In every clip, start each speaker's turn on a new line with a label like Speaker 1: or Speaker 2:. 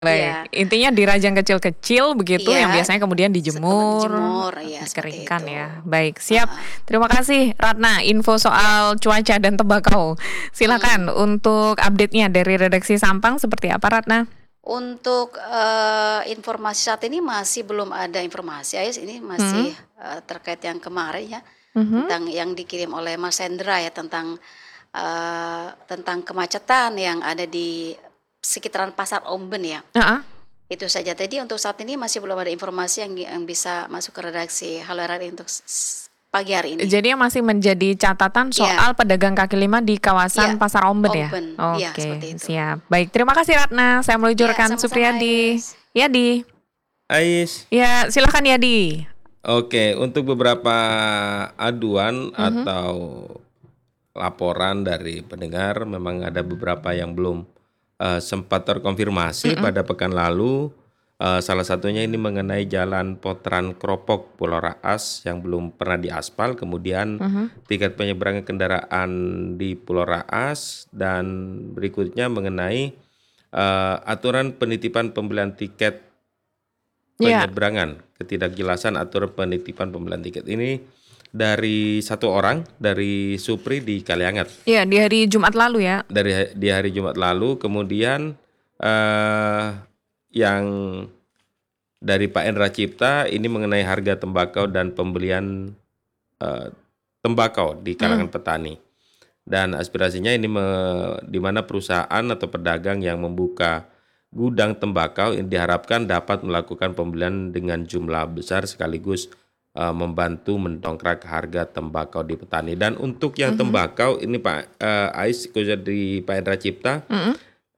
Speaker 1: Baik,
Speaker 2: Iya.
Speaker 1: intinya dirajang kecil-kecil begitu yang
Speaker 2: Iya,
Speaker 1: biasanya kemudian dijemur,
Speaker 2: dijemur, iya seperti
Speaker 1: dikeringkan
Speaker 2: itu.
Speaker 1: ya. Baik, siap.
Speaker 2: Heeh.
Speaker 1: Terima kasih Ratna info
Speaker 2: Iya.
Speaker 1: soal cuaca dan tembakau. Silakan
Speaker 2: Mhm.
Speaker 1: untuk update-nya dari redaksi Sampang seperti apa Ratna?
Speaker 2: Untuk, informasi saat ini masih belum ada informasi, Ais, ini masih,
Speaker 1: Mhm,
Speaker 2: terkait yang kemarin ya,
Speaker 1: mhm,
Speaker 2: tentang yang dikirim oleh Mas Hendra ya, tentang kemacetan yang ada di sekitaran Pasar Omben ya.
Speaker 1: heeh.
Speaker 2: Itu saja. Jadi untuk saat ini masih belum ada informasi yang bisa masuk ke redaksi Halo RRI untuk pagi hari ini.
Speaker 1: Jadi yang masih menjadi catatan
Speaker 2: Iya,
Speaker 1: soal pedagang kaki lima di
Speaker 2: iya,
Speaker 1: kawasan Pasar Omben ya?
Speaker 2: Omben, iya seperti
Speaker 1: Oke,
Speaker 2: itu.
Speaker 1: siap. Baik, terima kasih Ratna. Saya menuju
Speaker 2: Iya,
Speaker 1: rekan
Speaker 2: sama-sama,
Speaker 1: Supriyadi.
Speaker 2: Ais.
Speaker 1: Yadi.
Speaker 3: Ais,
Speaker 1: Ya, silakan Yadi.
Speaker 3: oke, untuk beberapa aduan
Speaker 1: Mhm,
Speaker 3: atau laporan dari pendengar, memang ada beberapa yang belum sempat terkonfirmasi
Speaker 1: mhm,
Speaker 3: pada pekan lalu. Salah satunya ini mengenai Jalan Potran Kropok Pulau Raas yang belum pernah diaspal, kemudian
Speaker 1: mhm.
Speaker 3: tiket penyeberangan kendaraan di Pulau Raas, dan berikutnya mengenai aturan penitipan pembelian tiket
Speaker 1: Iya.
Speaker 3: penyeberangan. Ketidakjelasan aturan penitipan pembelian tiket ini dari satu orang dari Supri di Kaliangat
Speaker 1: Iya, di hari Jumat lalu ya?
Speaker 3: di hari Jumat lalu. Kemudian eh, yang dari Pak Endra Cipta ini mengenai harga tembakau dan pembelian eh, tembakau di
Speaker 1: Mhm,
Speaker 3: kalangan petani. Dan aspirasinya ini di mana perusahaan atau pedagang yang membuka gudang tembakau ini diharapkan dapat melakukan pembelian dengan jumlah besar sekaligus membantu mendongkrak harga tembakau di petani. Dan untuk yang
Speaker 1: mhm,
Speaker 3: tembakau ini Pak Ais, khususnya di Pak Endra Cipta,
Speaker 1: mhm.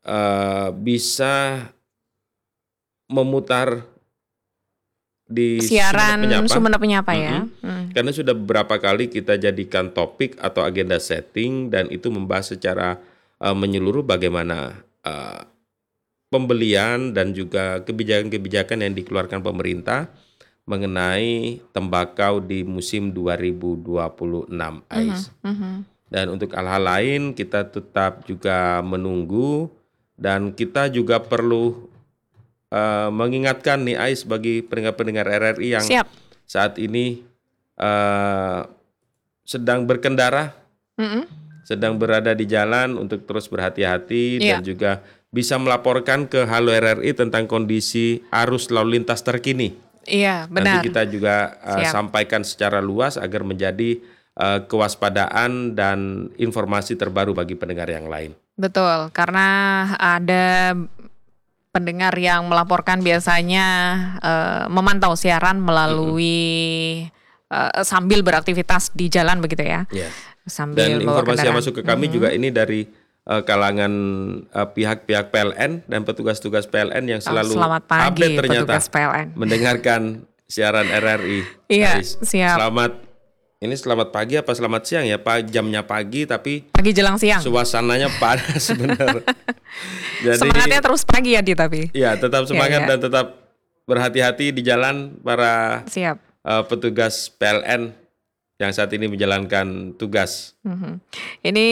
Speaker 3: bisa memutar di Sumeneb
Speaker 1: Siaran
Speaker 3: Menyapa.
Speaker 1: Sumeneb Menyapa ya?
Speaker 3: Mm-mm.
Speaker 1: Mhm.
Speaker 3: Karena sudah beberapa kali kita jadikan topik atau agenda setting dan itu membahas secara menyeluruh bagaimana pembelian dan juga kebijakan-kebijakan yang dikeluarkan pemerintah mengenai tembakau di musim 2026,
Speaker 1: Mhm,
Speaker 3: Ais.
Speaker 1: mhm.
Speaker 3: Dan untuk hal-hal lain kita tetap juga menunggu, dan kita juga perlu mengingatkan nih Ais bagi pendengar-pendengar RRI yang
Speaker 1: Siap.
Speaker 3: saat ini eh, sedang berkendara,
Speaker 1: Mhm.
Speaker 3: sedang berada di jalan untuk terus berhati-hati
Speaker 1: Iya,
Speaker 3: dan juga bisa melaporkan ke Halo RRI tentang kondisi arus lalu lintas terkini.
Speaker 1: iya
Speaker 3: Nanti
Speaker 1: benar.
Speaker 3: kita juga
Speaker 1: Siap.
Speaker 3: sampaikan secara luas agar menjadi kewaspadaan dan informasi terbaru bagi pendengar yang lain.
Speaker 1: Betul, karena ada pendengar yang melaporkan biasanya, memantau siaran
Speaker 3: Mm-mm.
Speaker 1: melalui, sambil beraktivitas di jalan begitu ya?
Speaker 3: Ya. Dan
Speaker 1: Sambil bawa
Speaker 3: informasi yang
Speaker 1: kendaraan.
Speaker 3: masuk ke kami juga
Speaker 1: Mhm.
Speaker 3: ini dari kalangan pihak-pihak PLN dan petugas-tugas PLN yang
Speaker 1: Oh,
Speaker 3: selalu
Speaker 1: selamat
Speaker 3: update
Speaker 1: pagi petugas
Speaker 3: ternyata
Speaker 1: PLN.
Speaker 3: mendengarkan siaran RRI.
Speaker 1: Iya,
Speaker 3: Ais,
Speaker 1: siap.
Speaker 3: selamat pagi apa selamat siang ya Pak? Jamnya pagi tapi
Speaker 1: Pagi jelang siang.
Speaker 3: suasananya panas benar.
Speaker 1: Semangatnya
Speaker 3: Jadi
Speaker 1: terus pagi ya Di tapi?
Speaker 3: ya tetap
Speaker 1: Iya,
Speaker 3: semangat
Speaker 1: iya,
Speaker 3: dan tetap berhati-hati di jalan para
Speaker 1: siap.
Speaker 3: petugas PLN yang saat ini menjalankan tugas.
Speaker 1: Mhm. Ini,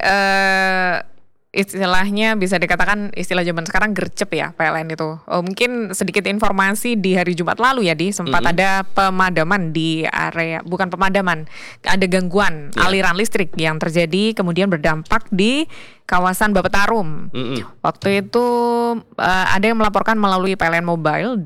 Speaker 1: istilahnya bisa dikatakan istilah zaman sekarang gercep ya PLN itu. Mungkin sedikit informasi di hari Jumat lalu ya sempat
Speaker 3: Mm-mm.
Speaker 1: ada pemadaman di area bukan pemadaman, ada gangguan
Speaker 3: Ya.
Speaker 1: aliran listrik yang terjadi kemudian berdampak di kawasan Bapetarum.
Speaker 3: Mm-mm.
Speaker 1: Waktu itu, ada yang melaporkan melalui PLN Mobile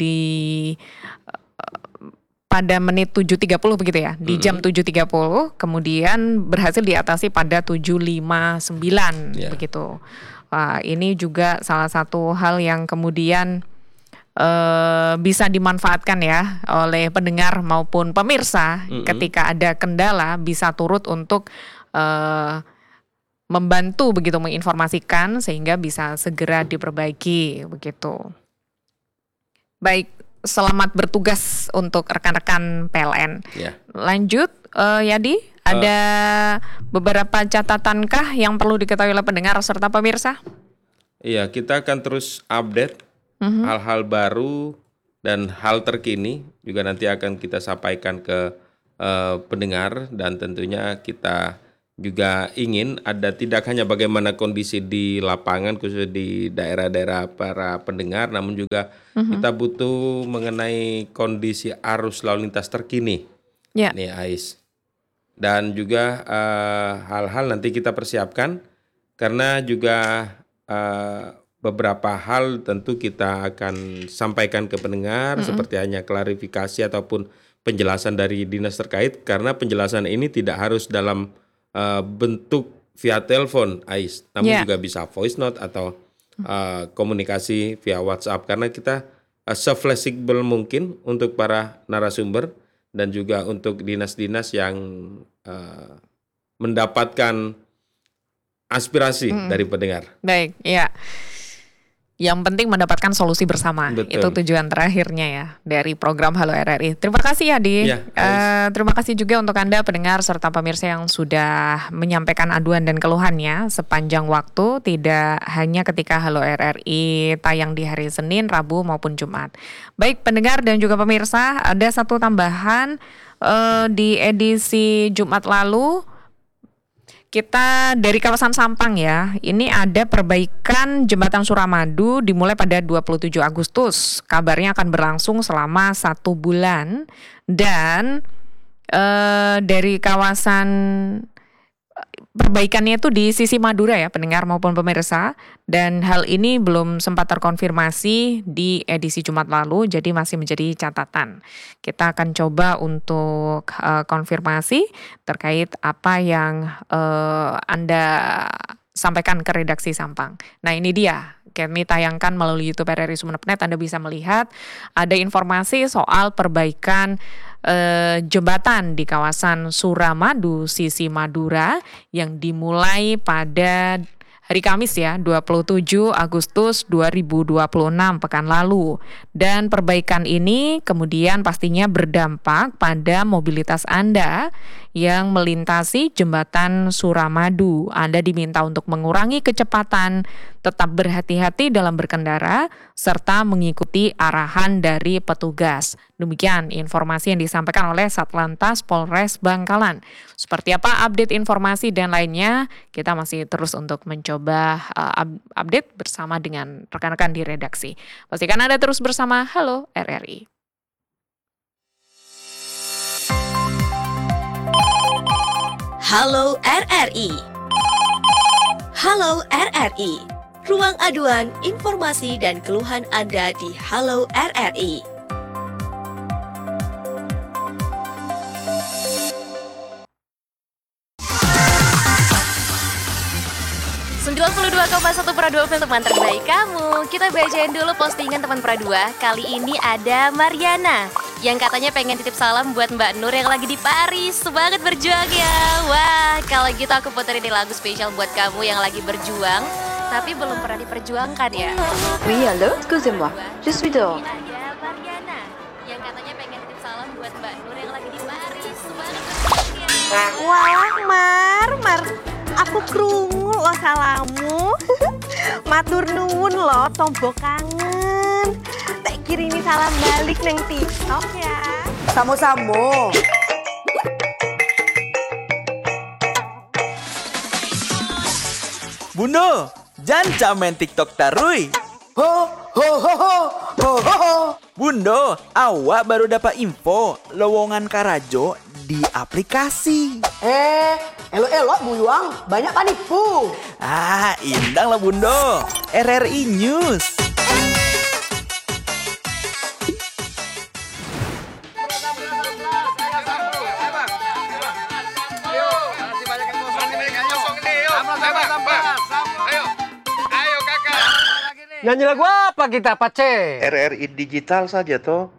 Speaker 1: pada menit 7.30 begitu ya, di jam
Speaker 3: Mm-mm.
Speaker 1: 7.30 kemudian berhasil diatasi pada 7.59
Speaker 3: Ya.
Speaker 1: begitu. Wah, ini juga salah satu hal yang kemudian bisa dimanfaatkan ya oleh pendengar maupun pemirsa
Speaker 3: Mm-mm.
Speaker 1: ketika ada kendala bisa turut untuk membantu begitu menginformasikan sehingga bisa segera diperbaiki begitu. Baik, selamat bertugas untuk rekan-rekan PLN.
Speaker 3: Ya.
Speaker 1: Lanjut, Yadi, ada beberapa catatankah yang perlu diketahui oleh pendengar serta pemirsa?
Speaker 3: Iya, kita akan terus update
Speaker 1: Mhm.
Speaker 3: hal-hal baru dan hal terkini juga nanti akan kita sampaikan ke pendengar, dan tentunya kita juga ingin ada tidak hanya bagaimana kondisi di lapangan khususnya di daerah-daerah para pendengar, namun juga kita butuh mengenai kondisi arus lalu lintas terkini
Speaker 1: Ya,
Speaker 3: nih Ais. Dan juga hal-hal nanti kita persiapkan karena juga beberapa hal tentu kita akan sampaikan ke pendengar seperti hanya klarifikasi ataupun penjelasan dari dinas terkait karena penjelasan ini tidak harus dalam bentuk via telepon Ais, namun
Speaker 1: ya,
Speaker 3: juga bisa voice note atau komunikasi via WhatsApp karena kita se-fleksibel mungkin untuk para narasumber dan juga untuk dinas-dinas yang mendapatkan aspirasi dari pendengar.
Speaker 1: baik, ya. Yang penting mendapatkan solusi bersama.
Speaker 3: Betul.
Speaker 1: Itu tujuan terakhirnya ya dari program Halo RRI. Terima kasih ya, Di.
Speaker 3: Ya,
Speaker 1: Terima kasih juga untuk Anda pendengar serta pemirsa yang sudah menyampaikan aduan dan keluhannya sepanjang waktu, tidak hanya ketika Halo RRI tayang di hari Senin, Rabu maupun Jumat. Baik pendengar dan juga pemirsa, ada satu tambahan di edisi Jumat lalu. Kita dari kawasan Sampang ya, ini ada perbaikan jembatan Suramadu dimulai pada 27 Agustus. Kabarnya akan berlangsung selama 1 bulan dan dari kawasan perbaikannya itu di sisi Madura ya pendengar maupun pemirsa, dan hal ini belum sempat terkonfirmasi di edisi Jumat lalu, jadi masih menjadi catatan. Kita akan coba untuk konfirmasi terkait apa yang Anda sampaikan ke redaksi Sampang. Nah ini dia, kami tayangkan melalui YouTube RRI Sumeneb.net, Anda bisa melihat ada informasi soal perbaikan jembatan di kawasan Suramadu sisi Madura yang dimulai pada hari Kamis ya, 27 Agustus 2026 pekan lalu. Dan perbaikan ini kemudian pastinya berdampak pada mobilitas Anda yang melintasi jembatan Suramadu. Anda diminta untuk mengurangi kecepatan, tetap berhati-hati dalam berkendara, serta mengikuti arahan dari petugas. Demikian informasi yang disampaikan oleh Satlantas Polres Bangkalan. Seperti apa update informasi dan lainnya, kita masih terus untuk mencoba update bersama dengan rekan-rekan di redaksi. Pastikan Anda terus bersama Halo RRI.
Speaker 4: Halo RRI. Halo RRI. Ruang aduan, informasi dan keluhan Anda di Halo RRI. satu Pradua film teman terbaik kamu. Kita bacain dulu postingan teman Pradua. Kali ini ada Mariana yang katanya pengen titip salam buat Mbak Nur yang lagi di Paris. Semangat berjuang ya. Wah, kalau gitu aku puterin nih lagu spesial buat kamu yang lagi berjuang tapi belum pernah diperjuangkan ya.
Speaker 5: Oui, allô, excusez-moi, je suis dehors.
Speaker 4: Ada Mariana yang katanya pengen titip salam buat Mbak Nur yang lagi di Paris. Semangat berjuang ya.
Speaker 6: Wah, Mar, aku krungu lo salamu. Matur nuwun lo, tombo kangen. Tak kirimi salam balik neng TikTok ya.
Speaker 7: Samo-samo.
Speaker 8: Bundo, jangan main TikTok tarui.
Speaker 7: Ho ho ho ho ho ho ho.
Speaker 8: Bundo, awak baru dapat info lowongan Karajo di aplikasi.
Speaker 7: Elok-elok buyuang, banyak panipu.
Speaker 8: Indang lah Bundo. RRI News.
Speaker 9: Nyanyi lagu apa kita, Pace?
Speaker 10: RRI digital saja toh.